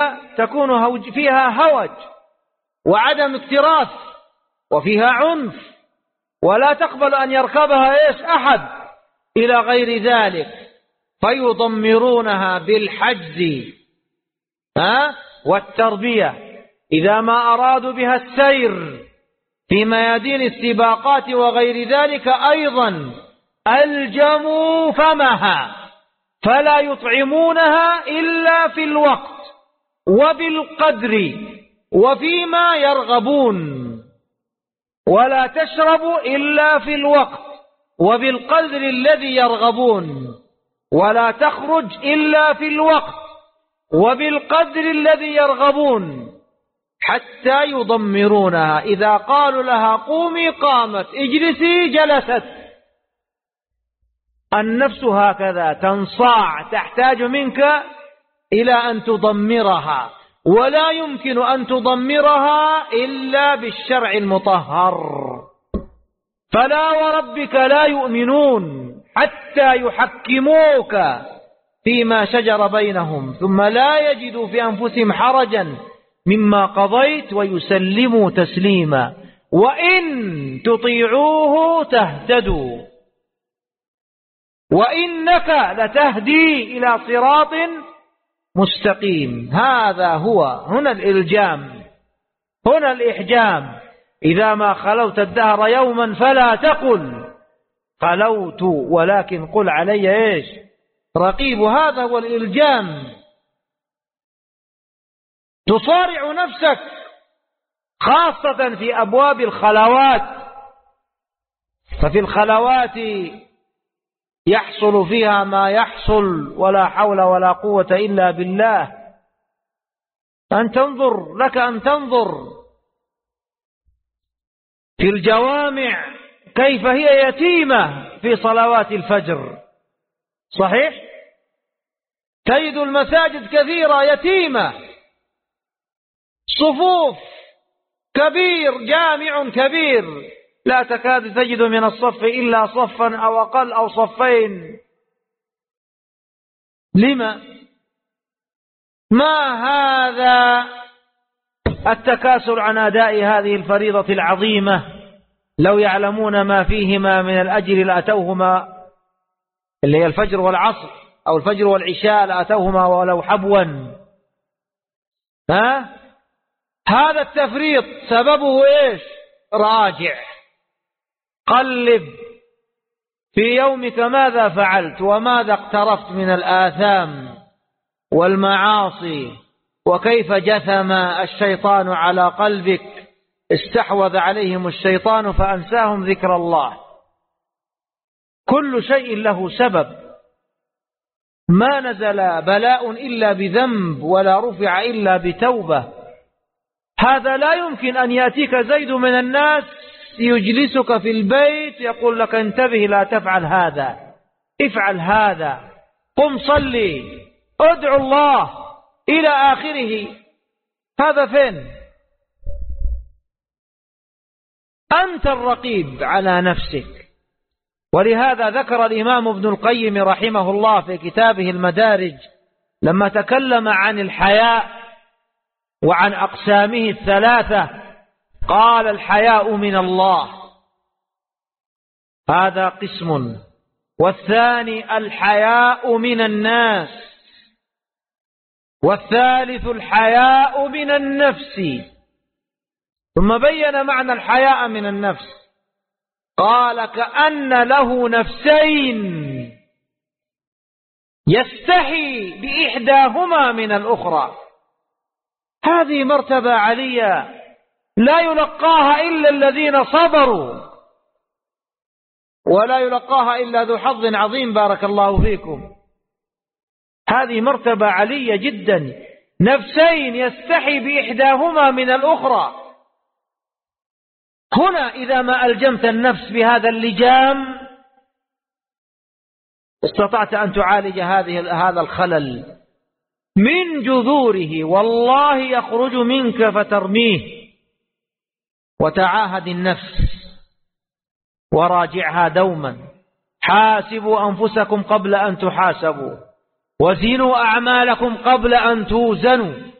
تكون فيها هوج وعدم اكتراث وفيها عنف، ولا تقبل أن يركبها أحد إلى غير ذلك، فيضمرونها بالحجز والتربية. إذا ما أرادوا بها السير في ميادين السباقات وغير ذلك أيضا ألجموا فمها، فلا يطعمونها إلا في الوقت وبالقدر وفيما يرغبون، ولا تشرب إلا في الوقت وبالقدر الذي يرغبون، ولا تخرج إلا في الوقت وبالقدر الذي يرغبون، حتى يضمرونها. إذا قالوا لها قومي قامت، اجلسي جلست. النفس هكذا تنصاع، تحتاج منك إلى أن تضمرها، ولا يمكن أن تضمرها إلا بالشرع المطهر. فلا وربك لا يؤمنون حتى يحكموك فيما شجر بينهم ثم لا يجدوا في أنفسهم حرجا مما قضيت ويسلموا تسليما، وإن تطيعوه تهتدوا وإنك لتهدي إلى صراط مستقيم. هذا هو هنا الإلجام، هنا الإحجام. إذا ما خلوت الدهر يوما فلا تقل خلوت، ولكن قل علي رقيب. هذا هو الإلجام. تصارع نفسك خاصة في أبواب الخلوات، ففي الخلوات يحصل فيها ما يحصل، ولا حول ولا قوة إلا بالله. أن تنظر، لك أن تنظر في الجوامع كيف هي يتيمة في صلوات الفجر. صحيح؟ تجد المساجد كثيرة يتيمة، صفوف كبير، جامع كبير، لا تكاد تجد من الصف إلا صفا أو أقل أو صفين. لما؟ ما هذا التكاسل عن أداء هذه الفريضة العظيمة؟ لو يعلمون ما فيهما من الأجر لأتوهما، اللي هي الفجر والعصر أو الفجر والعشاء، لأتوهما ولو حبوا. هذا التفريط سببه راجع، قلب في يومك ماذا فعلت وماذا اقترفت من الآثام والمعاصي، وكيف جثم الشيطان على قلبك. استحوذ عليهم الشيطان فأنساهم ذكر الله. كل شيء له سبب، ما نزل بلاء إلا بذنب ولا رفع إلا بتوبة. هذا لا يمكن أن يأتيك زيد من الناس يجلسك في البيت يقول لك انتبه لا تفعل هذا، افعل هذا، قم صلي، ادعو الله إلى آخره. هذا فين؟ أنت الرقيب على نفسك. ولهذا ذكر الإمام ابن القيم رحمه الله في كتابه المدارج لما تكلم عن الحياء وعن أقسامه الثلاثة، قال الحياء من الله، هذا قسم، والثاني الحياء من الناس، والثالث الحياء من النفس. ثم بين معنى الحياء من النفس، قال كأن له نفسين يستحي بإحداهما من الأخرى. هذه مرتبة عليا لا يلقاها إلا الذين صبروا، ولا يلقاها إلا ذو حظ عظيم. بارك الله فيكم. هذه مرتبة علية جدا، نفسين يستحي بإحداهما من الأخرى. هنا إذا ما ألجمت النفس بهذا اللجام استطعت أن تعالج هذا الخلل من جذوره، والله يخرج منك فترميه. وتعاهد النفس وراجعها دوما. حاسبوا أنفسكم قبل أن تحاسبوا، وزنوا أعمالكم قبل أن توزنوا.